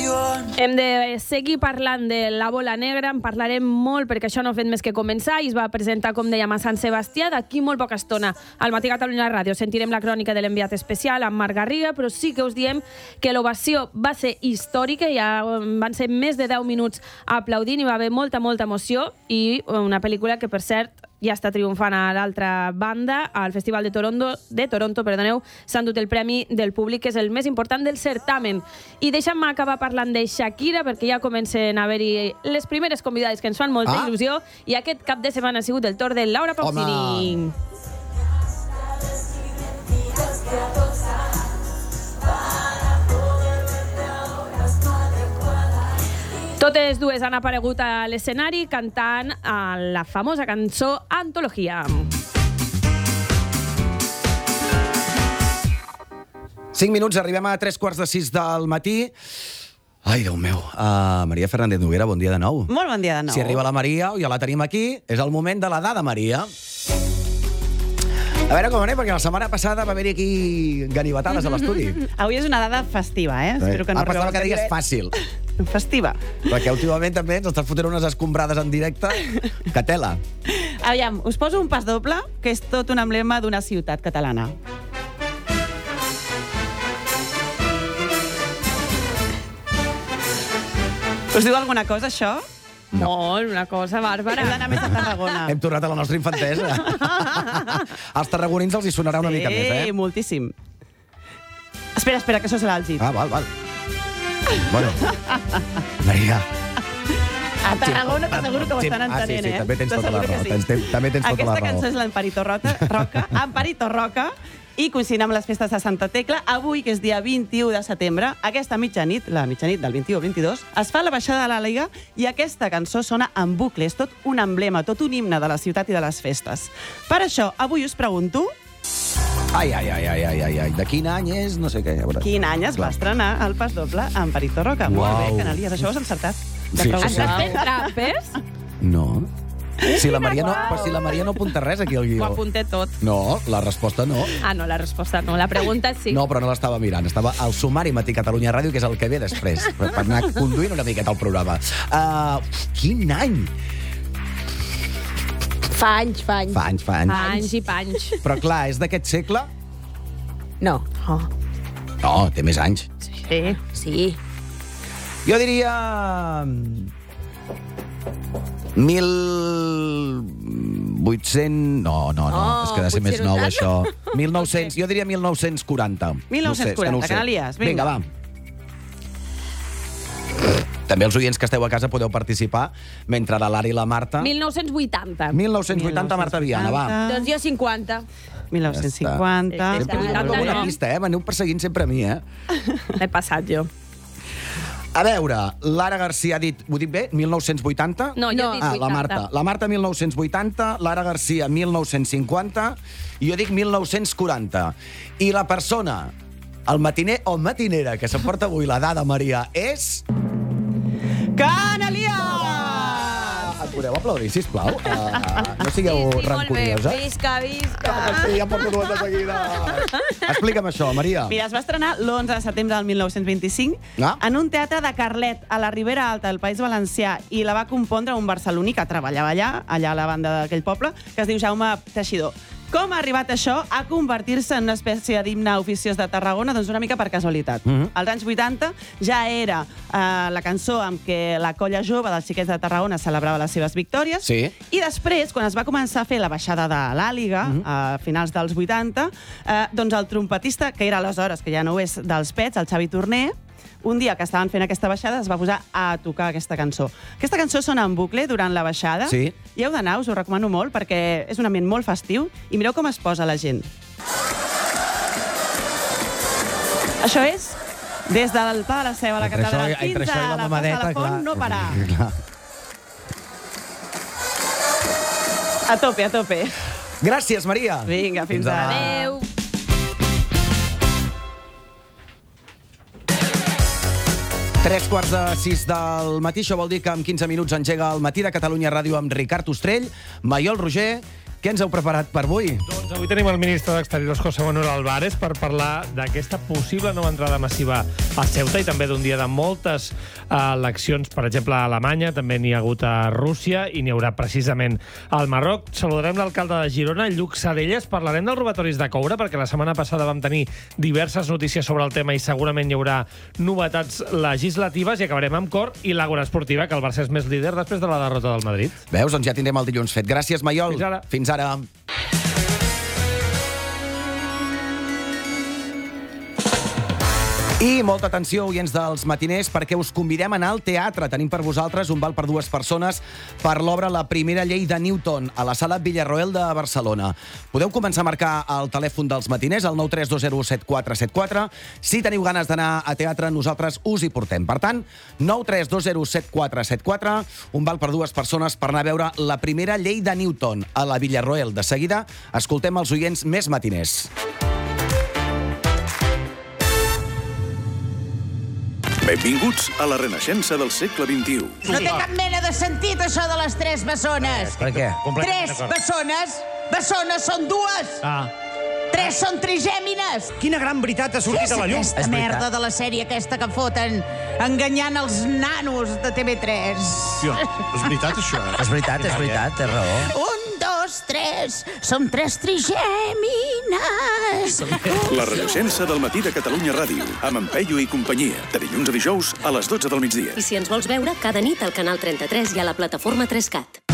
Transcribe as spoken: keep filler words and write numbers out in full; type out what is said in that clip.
Hem de seguir parlant de la bola negra, en parlarem molt perquè això no ha fet més que començar i es va presentar, com dèiem, a Sant Sebastià. D'aquí molt poca estona al Matí Catalunya Ràdio sentirem la crònica de l'enviat especial amb Marc Garriga, però sí que us diem que l'ovació va ser històrica, ja van ser més de deu minuts aplaudint, hi va haver molta, molta emoció i una pel·lícula que, per cert, ja està triomfant a l'altra banda. Al Festival de Toronto, de Toronto perdoneu, s'ha endut el premi del públic, que és el més important del certamen. I deixa'm acabar parlant de Shakira, perquè ja comencen a haver-hi les primeres convidades que ens fan molta ah. il·lusió, i aquest cap de setmana ha sigut el torn de Laura Pausini. Totes dues han aparegut a l'escenari cantant a la famosa cançó Antologia. Cinc minuts, arribem a tres quarts de sis del matí. Ai, Déu meu. Uh, Maria Fernández Noguera, bon dia de nou. Molt bon dia de nou. Si arriba la Maria, ja la tenim aquí, és el moment de la dada Maria. A veure com anem, perquè la setmana passada va haver-hi aquí ganivetades a l'estudi. Avui és una dada festiva, eh? Espero que no ah, pensava que digues fàcil. Festiva. Perquè últimament també ens estàs fotent unes escombrades en directe. Que tela. Aviam, us poso un pas doble, que és tot un emblema d'una ciutat catalana. Us diu alguna cosa, això? No. Molt, una cosa bàrbara. Hem d'anar més a Tarragona. Hem tornat a la nostra infantesa. Als tarragonins els hi sonarà una sí, mica més, eh? Sí, moltíssim. Espera, espera, que això serà el Git. Ah, val, val. Bueno, Maria. A Tarragona t'asseguro que ho estan entenent, ah, sí, sí, eh? també tens tota la raó. Sí. Tens, també tens tota Aquesta la raó. cançó és l'Amparito Roca, Roca, Amparito Roca, i coincidint amb les festes de Santa Tecla, avui, que és dia vint-i-u de setembre, aquesta mitjanit, la mitjanit del vint-i-u al vint-i-dos, es fa la baixada de l'Àliga i aquesta cançó sona en bucle. És tot un emblema, tot un himne de la ciutat i de les festes. Per això, avui us pregunto... Ai, ai, ai, ai, ai, ai, ai. De quin any és? No sé què. Quin any es va estrenar el pas doble amb Amparito Roca? Uau. Molt bé, Canalies, això ho has encertat. Sí, sí, sí. Estàs fent trampes? No. Si la Maria no, però si la Maria no apunta res aquí al guió. Ho apunté tot. No, la resposta no. Ah, no, la resposta no. La pregunta sí. No, però no l'estava mirant. Estava al sumari Matí Catalunya Ràdio, que és el que ve després, per anar conduint una miqueta el programa. Uh, quin any? Fa anys, fa anys. Fa anys, fa anys. Panys i panys. Però clar, és d'aquest segle? No. Oh. No, té més anys. Sí. Sí. Jo diria... Mil... vuit-cents... No, no, no, Oh, és que ha de ser més nou, vuit-cents això. mil nou-cents, jo diria mil nou-cents quaranta. mil nou-cents quaranta, Canalies, vinga. Vinga, va. També els oients que esteu a casa podeu participar, mentre la Lara i la Marta... mil nou-cents vuitanta. mil nou-cents vuitanta, Marta Viana, va. Doncs jo cinquanta. mil nou-cents cinquanta. Ja Sempre us Vuitanta, dono una no. pista, eh? M'aneu perseguint sempre a mi, eh? L'he passat jo. A veure, Lara Garcia ha dit... Ho dic bé? mil nou-cents vuitanta? No, jo he dit Ah, vuitanta. la Marta. La Marta, mil nou-cents vuitanta, Lara Garcia, mil nou-cents cinquanta, i jo dic mil nou-cents quaranta. I la persona, el matiner o matinera que s'emporta avui la dada Maria és... Canalies! Em podeu aplaudir, sisplau? Uh, no sigueu Sí, sí, molt bé. rancunioses. Visca, visca. Ah, sí, ja em porto dues de seguida. Explica'm això, Maria. Mira, es va estrenar l'onze de setembre del mil nou-cents vint-i-cinc Ah. en un teatre de Carlet, a la Ribera Alta del País Valencià, i la va compondre un barceloní que treballava allà, allà a la banda d'aquell poble, que es diu Jaume Teixidor. Com ha arribat això a convertir-se en una espècie d'himne oficiós de Tarragona? Doncs una mica per casualitat. Mhm. Als anys vuitanta ja era eh, la cançó amb què la colla jove dels xiquets de Tarragona celebrava les seves victòries. Sí. I després, quan es va començar a fer la baixada de l'Àliga, Mhm. a finals dels vuitanta, eh, doncs el trompetista, que era aleshores, que ja no ho és, dels Pets, el Xavi Torner, un dia que estaven fent aquesta baixada es va posar a tocar aquesta cançó. Aquesta cançó sona en bucle durant la baixada. Sí. I heu d'anar, us ho recomano molt, perquè és un ambient molt festiu i mireu com es posa la gent. Això és des del Pla de la Seu a la Entre catedral això i- entre fins això i la a la mamadeta, plaça de la Font, clar. no parar. Clar. A tope, a tope. Gràcies, Maria. Vinga, fins demà. ara. Adéu. Tres quarts de sis del matí, això vol dir que en quinze minuts engega el Matí de Catalunya Ràdio amb Ricard Ostrell, Maiol Roger què ens heu preparat per avui? Doncs avui tenim el ministre d'Exteriors, José Manuel Álvarez, per parlar d'aquesta possible nova entrada massiva a Ceuta i també d'un dia de moltes eleccions, per exemple, a Alemanya, també n'hi ha hagut a Rússia i n'hi haurà precisament al Marroc. Saludarem l'alcalde de Girona, Lluc Sarelles, parlarem dels robatoris de coure, perquè la setmana passada vam tenir diverses notícies sobre el tema i segurament hi haurà novetats legislatives, i acabarem amb cor i l'Àgora Esportiva, que el Barça és més líder després de la derrota del Madrid. Veus? Doncs ja tindrem el dilluns fet. Gràcies, Maiol. Fins ara. Fins ara. I molta atenció, oients dels matiners, perquè us convidem a anar al teatre. Tenim per vosaltres un val per dues persones per l'obra La primera llei de Newton, a la sala Villarroel de Barcelona. Podeu començar a marcar el telèfon dels matiners, el nou tres dos zero set quatre set quatre. Si teniu ganes d'anar a teatre, nosaltres us hi portem. Per tant, nou tres dos zero set quatre set quatre, un val per dues persones per anar a veure La primera llei de Newton, a la Villarroel. De seguida, escoltem els oients més matiners. Benvinguts a la renaixença del segle vint-i-u. No té cap mena de sentit, això de les tres bessones. Per què? Tres bessones? Bessones són dues. Ah. Tres són trigèmines. Quina gran veritat ha sortit a la llum. És aquesta merda de la sèrie aquesta que foten enganyant els nanos de T V tres. Tio, és veritat, això? És veritat, és veritat, té raó. Un, dos, tres. Som tres trigèmines. La renaixença del matí de Catalunya Ràdio, amb en Peyu i companyia, de dilluns a dijous a les dotze del migdia. I si ens vols veure, cada nit al canal trenta-tres i a la plataforma tres cat.